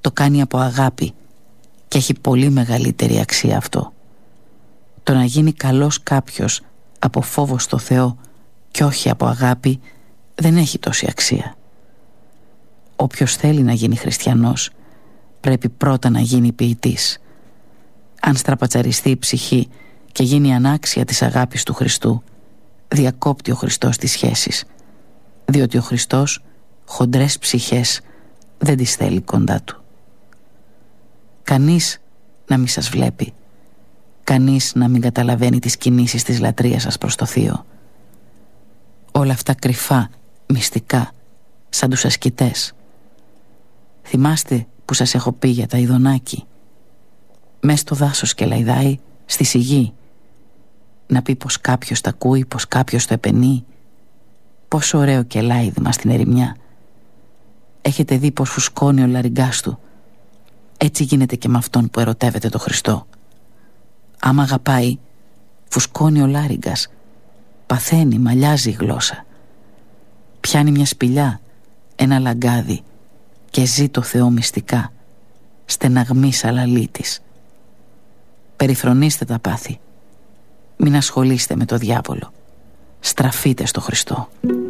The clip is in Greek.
Το κάνει από αγάπη και έχει πολύ μεγαλύτερη αξία αυτό. Το να γίνει καλός κάποιος από φόβο στο Θεό και όχι από αγάπη δεν έχει τόση αξία. Όποιος θέλει να γίνει χριστιανός πρέπει πρώτα να γίνει ποιητής. Αν στραπατσαριστεί η ψυχή και γίνει ανάξια της αγάπης του Χριστού, διακόπτει ο Χριστός τις σχέσεις, διότι ο Χριστός χοντρές ψυχές δεν τις θέλει κοντά του. Κανείς να μην σας βλέπει, κανείς να μην καταλαβαίνει τις κινήσεις της λατρείας σας προς το Θείο. Όλα αυτά κρυφά, μυστικά, σαν τους ασκητές. Θυμάστε που σας έχω πει για τα ειδονάκι? Μες στο δάσος και λαϊδάει στη σιγή, να πει πως κάποιος τα ακούει, πως κάποιος το επενεί. Πόσο ωραίο κελάιδημα στην ερημιά. Έχετε δει πως φουσκώνει ο λαριγκάς του? Έτσι γίνεται και με αυτόν που ερωτεύεται το Χριστό. Άμα αγαπάει, φουσκώνει ο λάριγκας, παθαίνει, μαλλιάζει η γλώσσα. Πιάνει μια σπηλιά, ένα λαγκάδι και ζει το Θεό μυστικά, στεναγμής αλαλήτης. Περιφρονήστε τα πάθη. Μην ασχολείστε με το διάβολο. Στραφείτε στο Χριστό.